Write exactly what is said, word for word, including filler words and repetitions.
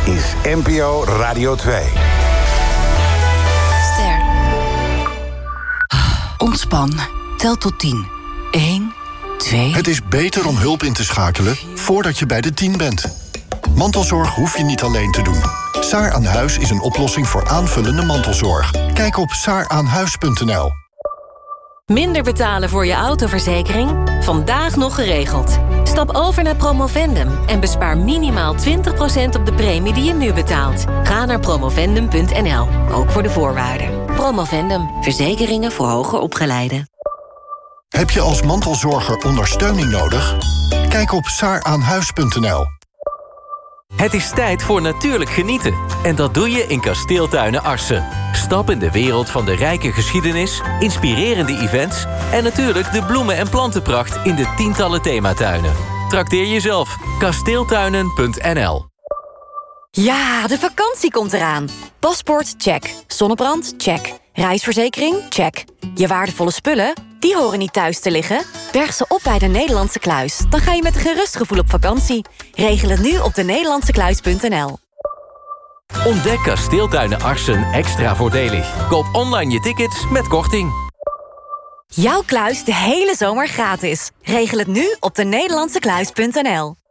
is N P O Radio twee. Ster. Ontspan. Tel tot tien. Eén, twee... Het is beter om hulp in te schakelen voordat je bij de tien bent. Mantelzorg hoef je niet alleen te doen. Saar aan Huis is een oplossing voor aanvullende mantelzorg. Kijk op saar aan huis punt n l. Minder betalen voor je autoverzekering? Vandaag nog geregeld. Stap over naar Promovendum en bespaar minimaal twintig procent op de premie die je nu betaalt. Ga naar promovendum punt n l, ook voor de voorwaarden. Promovendum, verzekeringen voor hoger opgeleiden. Heb je als mantelzorger ondersteuning nodig? Kijk op saar aan huis punt n l. Het is tijd voor natuurlijk genieten. En dat doe je in Kasteeltuinen Arsen. Stap in de wereld van de rijke geschiedenis, inspirerende events... en natuurlijk de bloemen- en plantenpracht in de tientallen thematuinen. Trakteer jezelf. kasteeltuinen punt n l. Ja, de vakantie komt eraan. Paspoort, check. Zonnebrand, check. Reisverzekering, check. Je waardevolle spullen, die horen niet thuis te liggen. Berg ze op bij de Nederlandse Kluis. Dan ga je met een gerust gevoel op vakantie. Regel het nu op de nederlandse kluis punt n l. Ontdek Kasteeltuinen Arsen extra voordelig. Koop online je tickets met korting. Jouw kluis de hele zomer gratis. Regel het nu op de nederlandse kluis punt n l.